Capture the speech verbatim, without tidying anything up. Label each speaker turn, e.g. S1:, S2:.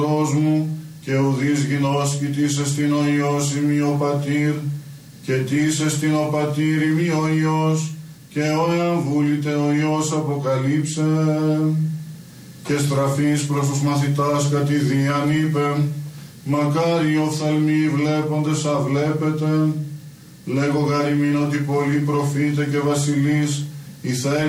S1: μου, και ουδείς γινώσκητης εστιν ο Υιός ημί ο πατήρ, και τις εστιν ο πατήρ ημί ο Υιός, και ο εάν βούλητε ο Υιός αποκαλύψε. Και στραφής προς τους μαθητάς κατηδίαν είπε, μακάρι οφθαλμοί βλέποντες αβλέπετε, λέγω γαριμήν ότι πολλοί προφήτε και βασιλείς ηθέλ